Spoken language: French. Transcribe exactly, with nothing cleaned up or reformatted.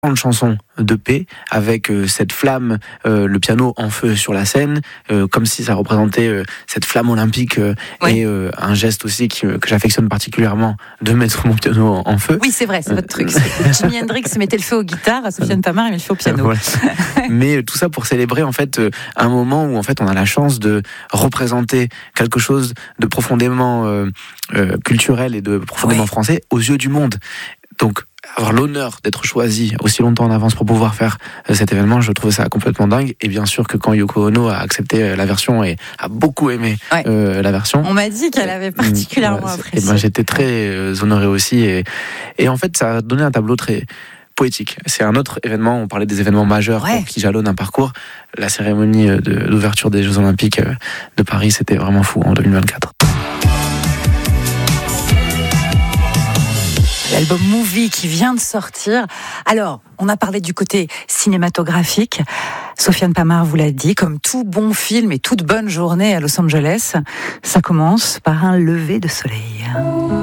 Une chanson de paix avec euh, cette flamme, euh, le piano en feu sur la scène, euh, comme si ça représentait euh, cette flamme olympique euh, Oui. et euh, un geste aussi qui, euh, que j'affectionne particulièrement, de mettre mon piano en, en feu. Oui, c'est vrai, c'est votre truc. C'est- Jimi Hendrix mettait le feu aux guitares, Sofiane Pamart il met le feu au piano. Voilà. Mais euh, tout ça pour célébrer en fait euh, un moment où en fait on a la chance de représenter quelque chose de profondément euh, euh, culturel et de profondément Oui. français aux yeux du monde. Donc avoir l'honneur d'être choisi aussi longtemps en avance pour pouvoir faire euh, cet événement, je trouve ça complètement dingue. Et bien sûr que quand Yoko Ono a accepté euh, la version et a beaucoup aimé Ouais. euh, la version, On m'a dit qu'elle avait particulièrement Ouais, apprécié. et ben, j'étais très euh, honoré aussi. Et, et en fait, ça a donné un tableau très poétique. C'est un autre événement, on parlait des événements majeurs Ouais. qui jalonnent un parcours. La cérémonie euh, de- d'ouverture des Jeux Olympiques euh, de Paris, c'était vraiment fou en deux mille vingt-quatre. L'album Movie qui vient de sortir. Alors, on a parlé du côté cinématographique. Sofiane Pamart vous l'a dit, comme tout bon film et toute bonne journée à Los Angeles, ça commence par un lever de soleil.